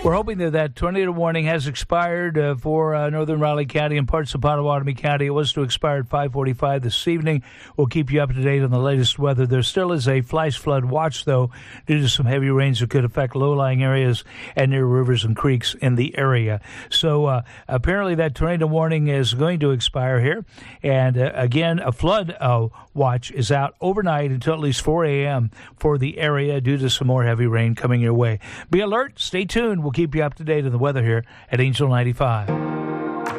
We're hoping that tornado warning has expired for northern Raleigh County and parts of Pottawatomie County. It was to expire at 5:45 this evening. We'll keep you up to date on the latest weather. There still is a flash flood watch, though, due to some heavy rains that could affect low-lying areas and near rivers and creeks in the area. So apparently that tornado warning is going to expire here. And again, a flood watch is out overnight until at least 4 a.m. for the area due to some more heavy rain coming your way. Be alert. Stay tuned. We'll keep you up to date on the weather here at Angel 95.